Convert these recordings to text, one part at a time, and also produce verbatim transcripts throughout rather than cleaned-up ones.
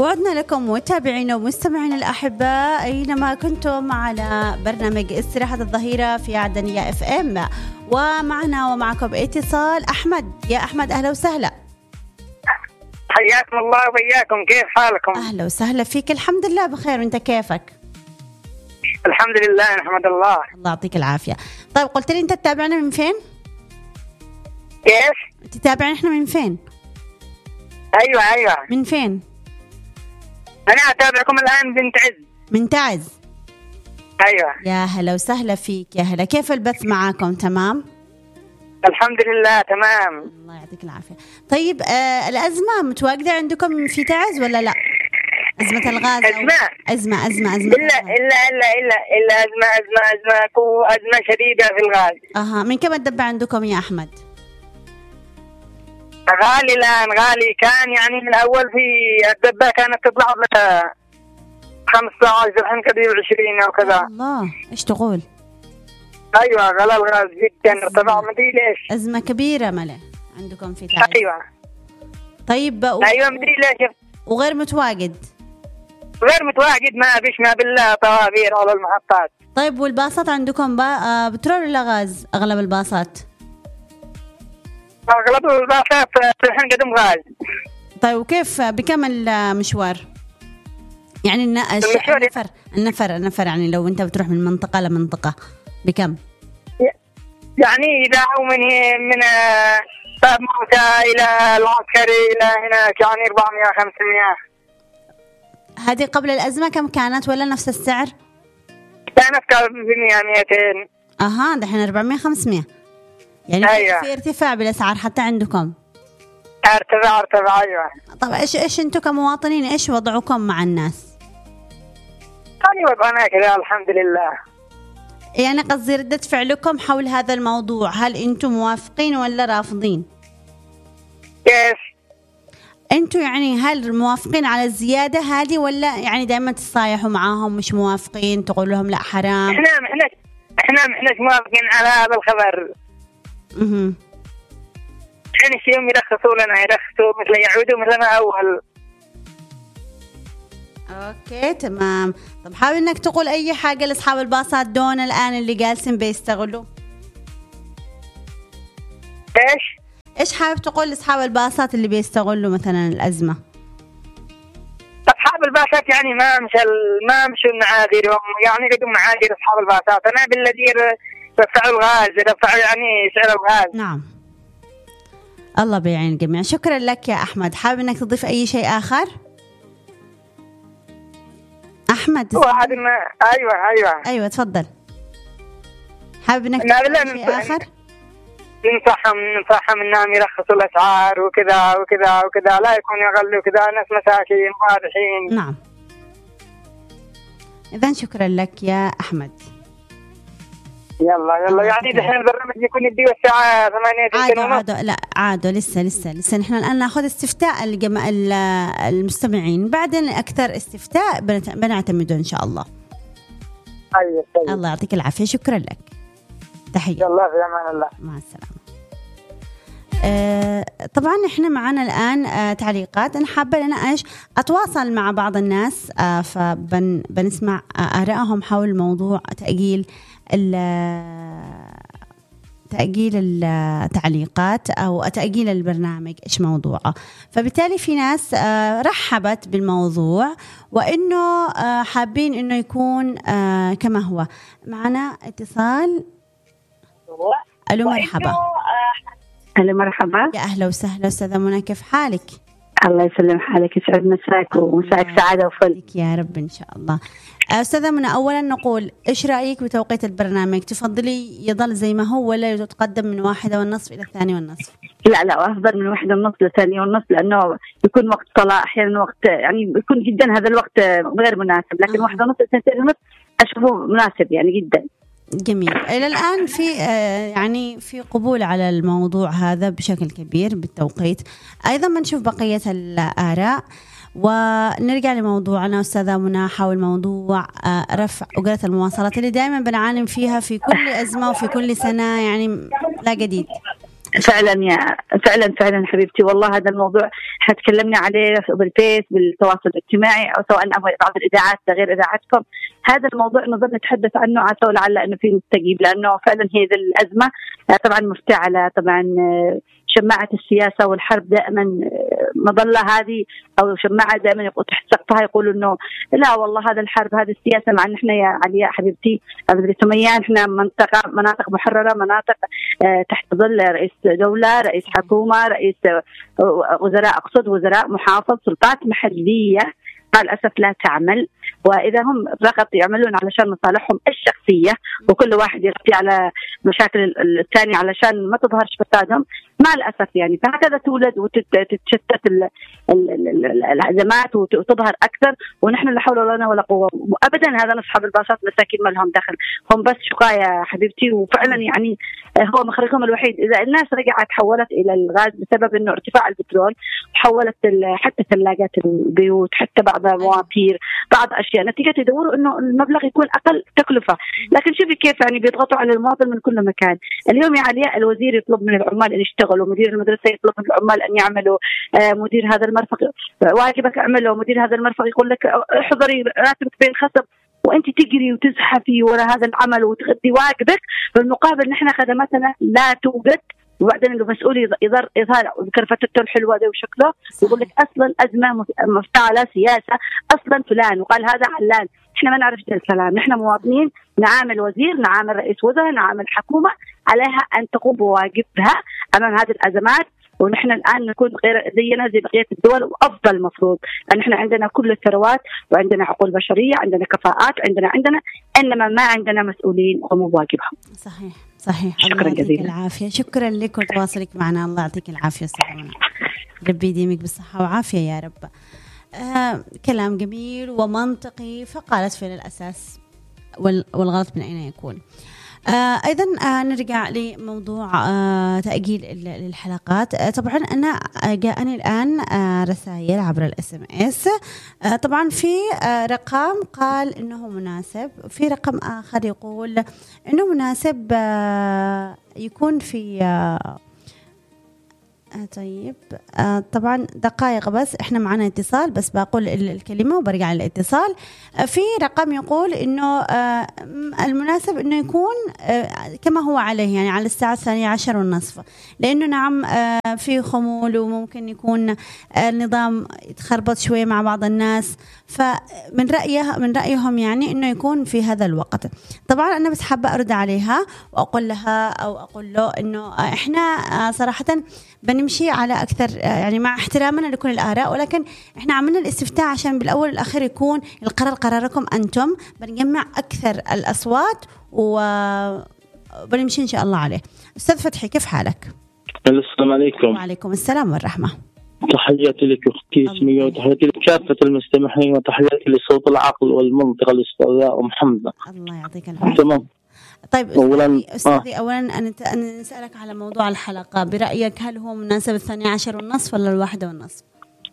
وعدنا لكم متابعينا ومستمعينا الأحباء أينما كنتم على برنامج استراحة الظهيرة في عدنية اف ام، ومعنا ومعكم باتصال أحمد. يا أحمد أهلا وسهلا. حياكم الله وبياكم، كيف حالكم؟ أهلا وسهلا فيك. الحمد لله بخير، وأنت كيفك؟ الحمد لله نحمد الله. الله يعطيك العافية. طيب قلت لي أنت تتابعنا من فين؟ كيف؟ تتابعنا إحنا من فين؟ أيوة أيوة. من فين؟ أنا أتابعكم الآن بنت عز. من تعز. أيوة. يا هلا وسهلا فيك. يا هلا، كيف البث معاكم؟ تمام؟ الحمد لله تمام. الله يعطيك العافية. طيب آه الأزمة متواجدة عندكم في تعز ولا لا؟ أزمة الغاز. أزمة أزمة أزمة أزمة إلا إلا إلا إلا إلا أزمة أزمة أزمة كو أزمة شديدة في الغاز. أها، من كم الدبة عندكم يا أحمد؟ غالي الآن، غالي. كان يعني من أول في الدبة كانت تطلع لها خمسة عشر، الحين كده عشرين أو كذا. الله، إيش تقول؟ أيوة غلا الغاز جدا ارتفع، ما أدري ليش. أزمة كبيرة ملأ عندكم في تعز. أيوة. طيب و... أيوة ما أدري ليش. وغير متواجد؟ غير متواجد، ما فيش ما بالله طوابير على المحطات. طيب والباصات عندكم با... آه بترول ولا غاز؟ أغلب الباصات أغلب الباصات الحين قدم غاز. طيب وكيف بكم المشوار؟ يعني النفر النفر النفر يعني لو أنت بتروح من منطقة لمنطقة بكم؟ يعني إذا أو من من باب موسى إلى العسكري إلى هناك يعني أربعمية خمسمية. هذه قبل الأزمة كم كانت ولا نفس السعر؟ كانت بمية ميتين. أها، دحين أربعمية خمسمية يعني. أيوة. في ارتفاع بالأسعار حتى عندكم؟ ارتفاع ارتفاع أيوة. طب إيش إيش أنتم كمواطنين إيش وضعكم مع الناس؟ يعني وضعنا كذا الحمد لله. يعني قصدي ردة فعلكم حول هذا الموضوع، هل أنتم موافقين ولا رافضين؟ كيف؟ أنتم يعني هل موافقين على الزيادة هذه ولا يعني دائما تصايحوا معاهم مش موافقين تقول لهم لا حرام؟ إحنا إحنا إحنا إحنا موافقين على هذا الخبر. اها. يعني شيء يوم يرخصوا لنا يرخصوا مثل يعودوا مثلنا أول. اوكي تمام. طب حاول انك تقول اي حاجه لاصحاب الباصات دون الان اللي جالسين بيستغلوا. ايش ايش حابب تقول لاصحاب الباصات اللي بيستغلوا مثلا الازمه؟ اصحاب الباصات يعني ما مش ما مشوا معاذيرهم، يعني قدوا معاذير اصحاب الباصات. انا بالذي دفعوا الغاز دفعوا يعني سعر الغاز. نعم الله بيعين الجميع. شكرا لك يا احمد. حابب انك تضيف اي شيء اخر؟ أحمد هو هذا ما أيوة أيوة أيوة تفضل. حابب إنك تقول شيء آخر؟ ننصحهم ننصحهم إنهم يرخصوا الأسعار وكذا وكذا وكذا، لا يكون يغلوا كذا، ناس مساكين واضحين. نعم. إذن شكرا لك يا أحمد. يلا يلا يعني دحين البرنامج يكون يدي الساعة ثمانية ونص. عادوا عادوا لا عادوا لسه لسه لسه نحن الآن نأخذ استفتاء الجماعة المستمعين، بعدين أكثر استفتاء بنعتمده إن شاء الله. أيوة طيب. الله يعطيك العافية. شكرا لك. تحية. يلا في أمان الله. مع السلامة. آه طبعا احنا معنا الآن آه تعليقات. أنا حابة أنا إيش أتواصل مع بعض الناس آه فبنسمع آه آرائهم حول موضوع تأجيل تأجيل التعليقات أو تأجيل البرنامج إيش موضوعه. فبالتالي في ناس آه رحبت بالموضوع وإنه آه حابين إنه يكون آه كما هو. معنا اتصال. ألو مرحبا. أهلا مرحبا. يا أهلا وسهلا أستاذة منى، كيف حالك؟ الله يسلم حالك، يسعد مساك ومساك سعادة وفل يا رب إن شاء الله. أستاذة منى، أولا نقول إيش رأيك بتوقيت البرنامج؟ تفضلي يضل زي ما هو ولا يتقدم من واحدة والنصف إلى الثانية والنصف؟ لا لا أفضل من واحدة والنصف للثانية والنصف، لأنه يكون وقت صلاة أحيانا وقت يعني يكون جدا هذا الوقت غير مناسب، لكن أه. واحدة ونصف ثانية ونصف أشوفه مناسب يعني جدا. جميل. إلى الآن في يعني في قبول على الموضوع هذا بشكل كبير بالتوقيت. أيضا بنشوف بقية الآراء ونرجع لموضوعنا أستاذة منى حول موضوع رفع أجرة المواصلات اللي دائما بنعاني فيها في كل أزمة وفي كل سنة، يعني لا جديد. فعلا يا فعلا فعلا حبيبتي، والله هذا الموضوع احنا تكلمنا عليه بالفيس بالتواصل الاجتماعي أو سواء بعض الإذاعات غير إذاعتكم. هذا الموضوع نظل نتحدث عنه عسى ولعل أنه فيه مستجيب، لأنه فعلا هي ذي الأزمة طبعا مفتعلة. طبعا شماعة السياسة والحرب دائما مظلة هذه، أو شماعة دائما يقول تحت سقفها يقولوا إنه لا والله هذا الحرب هذه السياسة، مع أن إحنا يا علياء حبيبتي أبدي سميان إحنا منطقة مناطق محررة، مناطق تحت ظل رئيس دولة، رئيس حكومة، رئيس وزراء، أقصد وزراء، محافظ، سلطات محلية مع الأسف لا تعمل، وإذا هم فقط يعملون علشان مصالحهم الشخصية وكل واحد يغطي على مشاكل الثاني علشان ما تظهرش فسادهم مع الأسف يعني. فهكذا تولد وتتشتت الأزمات وتظهر أكثر، ونحن لا حول ولا ولا قوة أبدا. هذا أصحاب الباصات مساكين ما لهم دخل، هم بس شقايا حبيبتي، وفعلا يعني هو مخرجهم الوحيد. إذا الناس رجعت تحولت إلى الغاز بسبب إنه ارتفاع البترول، حولت حتى ثلاجات البيوت، حتى بعض مواتير، بعض أشياء، نتيجة يدوروا إنه المبلغ يكون أقل تكلفة. لكن شوفي كيف يعني بيضغطوا على المواطن من كل مكان. اليوم يا علياء الوزير يطلب من العمال أن يشتغلوا، مدير المدرسة يطلب من العمال أن يعملوا، آه مدير هذا المرفق واجبك اعمله، مدير هذا المرفق يقول لك احضري راتبك بينخصم، وانت تجري وتزحفي وراء هذا العمل وتغطي واجبك، بالمقابل نحن خدماتنا لا توجد. وبعدين اللي مسؤول يظهر يظهر بكرفتته الحلوه ذي وشكله يقول لك اصلا ازمه مفتعله سياسه، اصلا فلان وقال هذا علان. احنا ما نعرف ذا الكلام، نحن مواطنين نعامل وزير، نعامل رئيس وزراء، نعامل حكومه عليها ان تقوم بواجبها امام هذه الازمات، ونحن الآن نكون غير زينا زي بقية الدول وأفضل مفروض، لأن احنا عندنا كل الثروات وعندنا عقول بشرية، عندنا كفاءات، عندنا عندنا إنما ما عندنا مسؤولين قاموا بواجبهم. صحيح صحيح. شكرا جزيلا. العافية، شكرا لك وتواصلك معنا، الله يعطيك العافية والسلامة، ربي يديمك بالصحة وعافية يا رب. آه كلام جميل ومنطقي. فقالت في الأساس والغلط من أين يكون. آه أيضا آه نرجع لموضوع آه تأجيل الحلقات. آه طبعا أنا جاءني الآن آه رسائل عبر الاس ام اس. آه طبعا في آه رقم قال إنه مناسب، في رقم آخر يقول إنه مناسب آه يكون في آه طيب آه طبعا دقائق بس، احنا معنا اتصال بس بقول الكلمة وبرجع للاتصال. آه في رقم يقول انه آه المناسب انه يكون آه كما هو عليه، يعني على الساعة الثانية عشر والنصف، لانه نعم آه في خمول وممكن يكون آه النظام يتخربط شوية مع بعض الناس، فمن رأيه من رأيهم يعني انه يكون في هذا الوقت. طبعا انا بس حابة ارد عليها واقول لها او اقول له انه احنا آه صراحة بنمشي على أكثر، يعني مع احترامنا لكل الآراء، ولكن إحنا عملنا الاستفتاء عشان بالأول والأخير يكون القرار قراركم أنتم، بنجمع أكثر الأصوات وبنمشي إن شاء الله عليه. أستاذ فتحي كيف حالك؟ السلام عليكم. وعليكم السلام والرحمة. تحياتي لك أختي اسمية، وتحياتي لكافة المستمعين، وتحياتي لصوت العقل والمنطقة الأستاذة أم حمزة. الله يعطيك العافية. تمام. طيب أستاذي, أستاذي آه. أولا أنا نسألك على موضوع الحلقة، برأيك هل هو مناسب الثانية عشر والنصف ولا الواحدة والنصف؟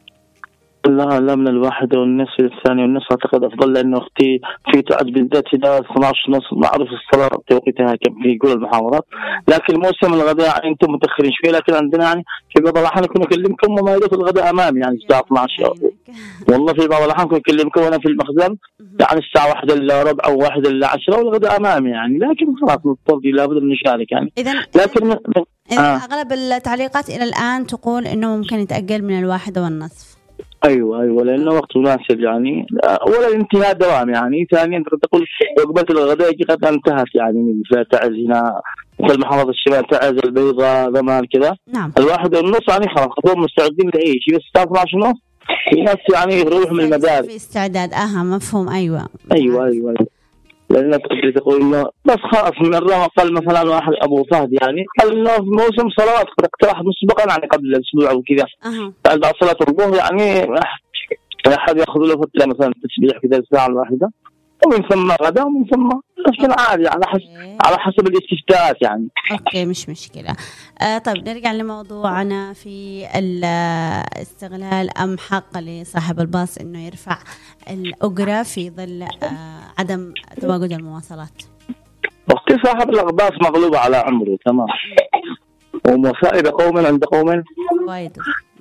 لا لا من الواحدة والنصف للثانية والنصف أعتقد أفضل، لأنه أختي في تعد بالذات إلى اثني عشر ونصف، ما أعرف الصلاة توقيتها كم في كل المحاضرات، لكن موسم الغداء أنتم متأخرين شوي، لكن عندنا يعني في بعض الأحيان كنا نكلمكم وما يدخل الغداء أمامي يعني الساعة اثني عشر، والله في بعض الأحيان كنا نكلمكم وأنا في المخزن يعني الساعة واحدة إلا ربع أو واحدة إلا عشرة والغداء أمامي يعني، لكن خلاص نضطر لابد من نشارك يعني. لكن إذا آه. أغلب التعليقات إلى الآن تقول إنه ممكن يتأجل من الواحدة والنصف. ايوه ايوه لانه وقت مناسب يعني، اولا انتهاء دوام يعني، ثانيا تقول وجبه الغداء قد انتهت يعني، فتعزنا مثل محافظه الشمال تعز البيضاء زمان كذا. نعم. الواحد والنص يعني خلاص خطوه مستعدين لأي شيء، بس الساعه اثني عشر ونص في ناس يعني يروحوا من المدارس في استعداد. اها مفهوم. ايوه ايوه ايوه, أيوة. لأن تقدر تقول إنه بس خلاص من الرغم قال مثلا واحد أبو فهد يعني قال إنه في موسم صلوات قد اقترح مسبقا يعني قبل الأسبوع أو كذا. أه. قال بعد صلاة الظهر يعني أحد يأخذ له فترة مثلا تسبيح كذا الساعة الواحدة، ومن ثم غدا ومن ثم نفس عادي على حسب على حسب الاستفتاءات يعني. اوكي مش مشكله. آه طيب نرجع لموضوعنا في الاستغلال ام حق لصاحب الباص انه يرفع الاجره في ظل آه عدم تواجد المواصلات. وقت صاحب الباص مغلوب على عمره تمام، ومصائب قوم عند قوم وايد.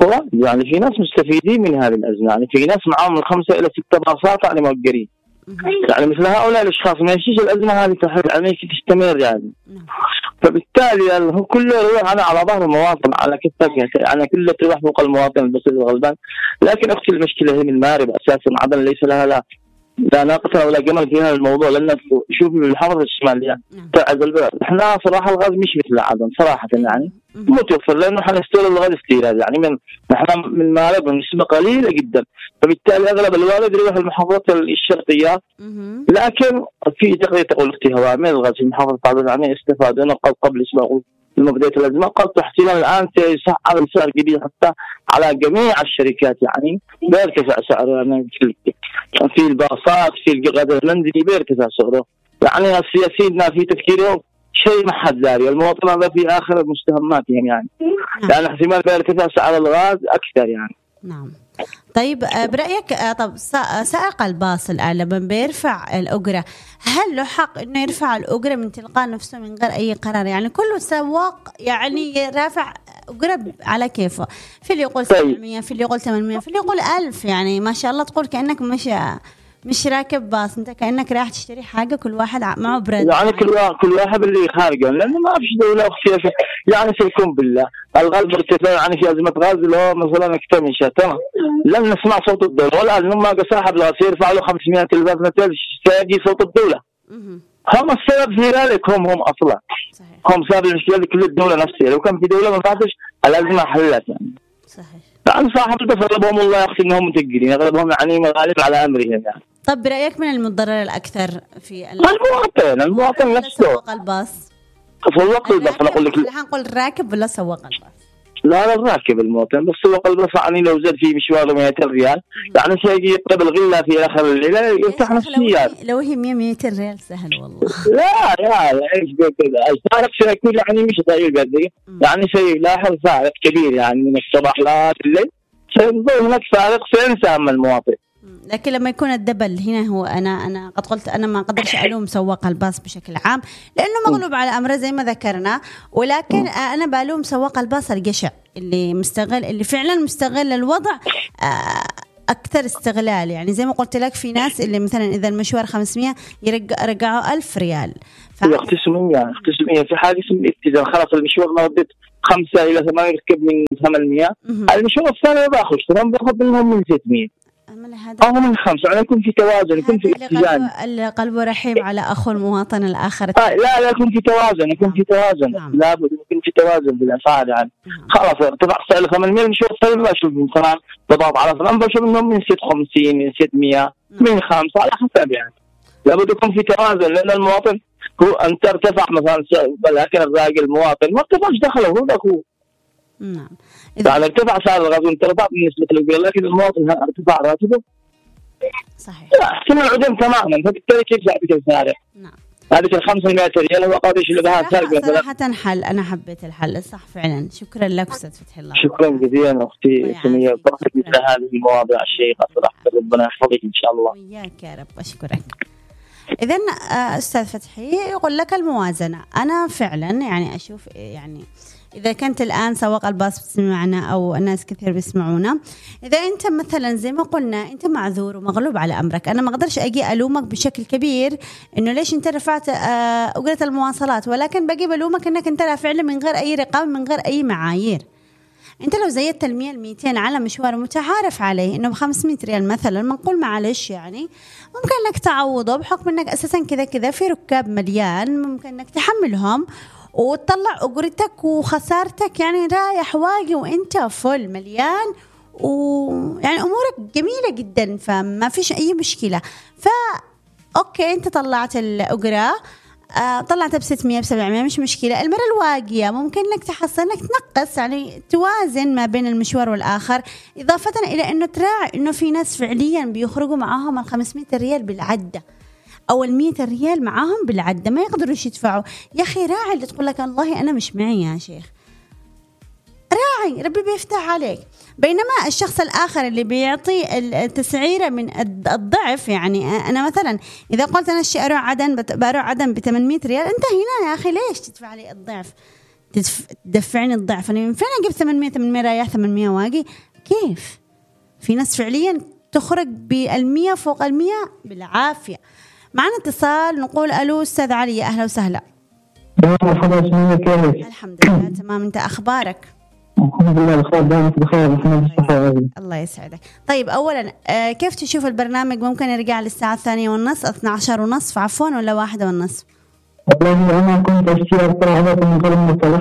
يعني في ناس مستفيدين من هذه الأزمة، يعني في ناس معهم الخمسة إلى ستة باصات يعني مؤجرين. يعني مثل هؤلاء الأشخاص ما يشيش الأزمة هذه تحل يعني تستمر يعني. فبالتالي يعني هو كله يروح على على ظهر المواطن، على كتفك يعني كله تروح فوق المواطن البسيط الغلبان. لكن أختي المشكلة هي من المارب أساسا، عدن ليس لها لا لا ناقة ولا جمل في هذا الموضوع. لأن شوفي بالحافظة الشمالية تعز البلد، إحنا صراحة الغاز مش مثل عدن صراحة يعني متوفر، لأنه حنستورد الغاز استيراد يعني من نحن من المارب نسبة قليلة جدا. فبالتالي أغلب الوارد يروح المحافظات الشرقية. لكن في تقرير تقول أختي هواء من الغاز في محافظة عدن يعني استفادوا قبل اسبوع من بداية الأزمة، قد احتمال الآن سيصعد السعر جديد حتى على جميع الشركات يعني بيرتفع سعره يعني في الباصات في الغاز المنزلي بيرتفع سعره. يعني السياسيين في تفكيرهم شيء ما حد داري، المواطن هذا في آخر مستهماتهم يعني لأن يعني احتمال بيرتفع سعر الغاز أكثر يعني. نعم. طيب برأيك طب سائق الباص الآن لما بيرفع الأجرة هل له حق إنه يرفع الأجرة من تلقاء نفسه من غير أي قرار؟ يعني كل سواق يعني رافع أجرة على كيفه، في اللي يقول سبعمية في اللي يقول ثمانمية في اللي يقول ألف. يعني ما شاء الله تقول كأنك مش مش راكب باص، انت كأنك رايح تشتري حاجة كل واحد معه برد يعني كل واحد كل واحد اللي خارجه، لأنه ما فيش دولة أختي يعني سيكون بالله الغاز ارتفاع يعني في أزمة غاز اللي هو مثلا أكثر من شهر تمام لن نسمع صوت الدولة، والآن لما صاحب الغاز يرفع له خمسمائة تلفاز نتاج سيجي صوت الدولة. هم السبب في ذلك، هم هم أصلا صحيح. هم سبب المشكلة لكل الدولة نفسها، لو كان في دولة ما فاتش الأزمة حلت يعني صحيح. يعني صاحب البصر أغلبهم الله يخفي إنهم متقلين، أغلبهم يعني مغالب على أمرهم يعني. طب برأيك من المتضرر الأكثر في المواطن المواطن نفسه سواق الباص؟ سواق الباص أنا أقول لك الحين نقول الراكب ولا سواق الباص؟ لا لا الراكب المواطن، بس سواق الباص يعني لو زاد في مشواره مئة ريال يعني سيجي يطلب الغلة في آخر الليلة يفتح نفسيات. لو هي مئة ريال سهل والله. لا لا لا إيش كذا الفارق سيكون يعني مش ضئيل قدي يعني سيلاحظ فارق كبير يعني من الصباح لليل سيظهر هناك فارق سينسى أما المواطن. لكن لما يكون الدبل هنا هو أنا أنا قد قلت أنا ما قدرش ألوم سواق الباص بشكل عام لأنه مغلوب على أمره زي ما ذكرنا، ولكن أنا بلوم سواق الباص الجشع اللي مستغل اللي فعلا مستغل الوضع أكثر استغلال. يعني زي ما قلت لك في ناس اللي مثلا إذا المشوار خمسمية يرجعوا ألف ريال اختصمية اختصمية في حاجة اسمها إذا خلاص المشوار ما ودت خمسة إلى ثمانية ركب من ثمانمية المشوار الثاني باخذ تمام باخذ منهم من ستمية أو من خمسة يعني يكون في توازن يكون في اتزان. القلب رحيم على أخو المواطن الآخر. آه لا لا يكون في توازن يكون في توازن نعم. لابد يكون في توازن بالأسعار يعني نعم. خلاص ارتفع سعر ثمانمية المشوار الثاني بشوف من ثمان بضغط على ثمان بشوف منهم من ستة وخمسين من ستمية من خمسة على حسب يعني لابد يكون في توازن لأن المواطن هو أنت ارتفع مثلا لكن الراجل المواطن ما ارتفعش دخله هو دخله نعم. يعني ارتفع سعر الغاز ارتفع بالنسبة للبيع لكن المواطن ارتفع راتبه صحيح احتمال العدم تماما فبالتالي كيف يعطيك السعر؟ نعم هذه الخمسمائة ريال هو قادش اللي بها سرقة صراحة حل أنا حبيت الحل صح فعلا. شكرا لك أستاذ فتح الله. شكرا جزيلا أختي سمية بركة مثل هذه المواضيع الشيقة صراحة ربنا يحفظك إن شاء الله. وياك يا رب أشكرك. إذن أستاذ فتحي يقول لك الموازنة أنا فعلا يعني أشوف يعني إذا كنت الآن سواق الباص بتسمعنا أو الناس كثير بيسمعونا إذا أنت مثلا زي ما قلنا أنت معذور ومغلوب على أمرك أنا ما أقدرش أجي ألومك بشكل كبير إنه ليش أنت رفعت أجرة المواصلات ولكن باجي بلومك إنك أنت رافع لي من غير أي رقابة من غير أي معايير. أنت لو زيدت المية الميتين على مشوار متعارف عليه إنه بخمسمية ريال مثلا منقول معلش يعني ممكن إنك تعوضه بحكم إنك أساسا كذا كذا في ركاب مليان ممكن إنك تحملهم وتطلع أجرتك وخسارتك يعني رايح واقي وإنت فل مليان ويعني أمورك جميلة جدا فما فيش أي مشكلة. فا أوكي أنت طلعت الأجرة آه طلعت بستمية بسبعمية مش مشكلة. المرة الواقية ممكن إنك تحصل إنك تنقص يعني توازن ما بين المشوار والآخر إضافة إلى إنه تراعي إنه في ناس فعليا بيخرجوا معاهم الخمسمية ريال بالعدة أو المية ريال معاهم بالعدة ما يقدروش يدفعوا. يا أخي راعي اللي تقول لك الله أنا مش معي يا شيخ راعي ربي بيفتح عليك. بينما الشخص الآخر اللي بيعطي التسعيرة من الضعف يعني أنا مثلا إذا قلت أنا الشيء أروح عدن بروح عدن بثمانمية ريال أنت هنا يا أخي ليش تدفع لي الضعف تدفعني الضعف. أنا من فين أجيب ثمانمية ثمانمية رايح ثمانمية واقي؟ كيف؟ في ناس فعليا تخرج بالمية فوق المية بالعافية. معنا اتصال، نقول ألو أستاذ علي، أهلا وسهلا. مرحبا، اسمي كيف؟ الحمد لله تمام، أنت أخبارك؟ الحمد لله بخير، دائما بخير، الحمد لله. الله يسعدك. طيب أولا آه كيف تشوف البرنامج؟ ممكن يرجع للساعة الثانية والنصف اثنا عشر ونصف عفوا ولا واحدة والنصف؟ والله أنا كنت أشتري أطلع عليكم من قبل مختلف،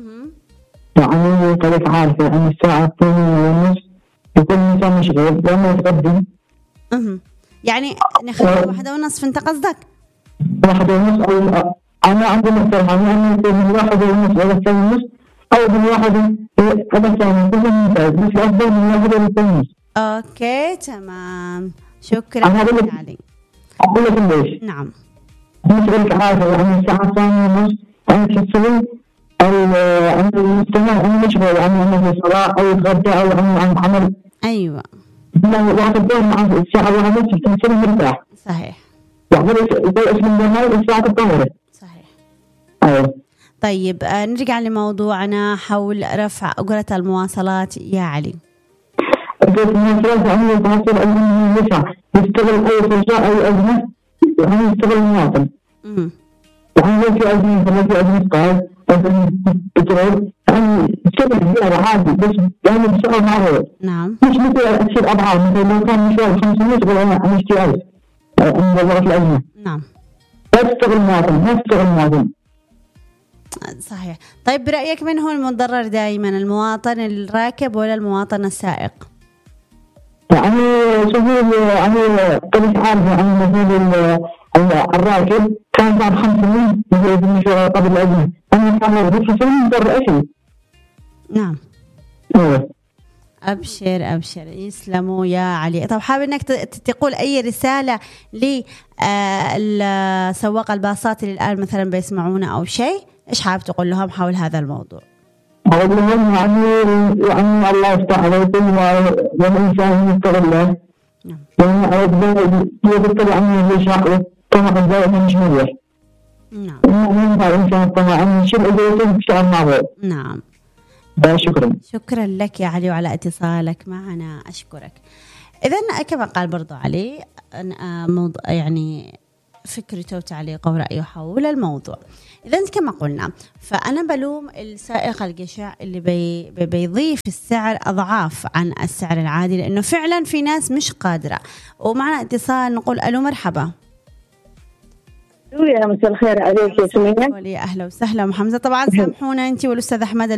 يعني قلت عارفة أن الساعة الثانية والنصف يكون الإنسان مشغول لما يتقدم. اها يعني نخلي واحدة ونصف، أنت قصدك؟ واحدة ونصف، أو أنا عندي مقترح أنا يكون من واحدة ونصف إلى الثانية ونصف، أو من واحدة إلى الثانية، كله ممتاز، بس أفضل من واحدة إلى الثانية ونصف. أوكي تمام، شكرا علي. أقول لك ليش؟ نعم. مثل عارفة يعني الساعة الثانية ونصف أنا تحسبين عند المستمع أنا مشغول، يعني أنا في صلاة أو يتغدى أو عن عمل. أيوة. وقت الظهر مع الساعة واحدة ونصف تحسبين مرتاح. صحيح. يعني زي اسم النهار الساعة الظهر. صحيح. أيوة. طيب آه نرجع لموضوعنا حول رفع أجرة المواصلات يا علي. أجرة المواصلات يعني تحصل أن يسعى يشتغل أي فرصة أي أزمة يعني يشتغل المواطن. امم. يعني لو في أزمة ولا في أزمة قاعد أزمة بترول يعني يشتغل فيها عادي، بس يعني بسعر معروف. نعم. مش مثل أكثر أضعاف، مثل لو كان مشوار خمسمية تقول أنا عن اشتغال عند وزارة الأزمة. نعم. لا تشتغل المواطن، ما تشتغل المواطن. صحيح. طيب برأيك من هو المتضرر دائما، المواطن الراكب ولا المواطن السائق؟ يعني شوفوا يعني قد عارفة عن مثل الراكب كان بعد خمسمية يجي المشوار قبل الأزمة، أنا كان يجي خمسمية مضر إشي. نعم. أيوه. أبشر أبشر، يسلموا يا علي. طب حابب إنك تقول أي رسالة لسواق الباصات اللي الآن مثلا بيسمعونا أو شيء، إيش حابب تقول لهم حول هذا الموضوع؟ أقول لهم يعني يعني الله يفتح عليكم والإنسان يستغله. نعم. يعني يبطل عنه الشعب طمع دائما مش مريح. نعم. ما ينفع الإنسان طمع شيء إذا يشتغل معه. نعم. شكرا. شكرا لك يا علي وعلى اتصالك معنا، أشكرك. إذن كما قال برضو علي موضوع يعني فكرته وتعليقه ورأيه حول الموضوع. إذن كما قلنا فأنا بلوم السائق الجشع اللي بي بي بيضيف السعر أضعاف عن السعر العادي، لأنه فعلا في ناس مش قادرة. ومعنا اتصال، نقول ألو مرحبا. يا مساء الخير عليك يا سمية. أهلا وسهلا أم حمزة. طبعا سامحونا أنت والأستاذ أحمد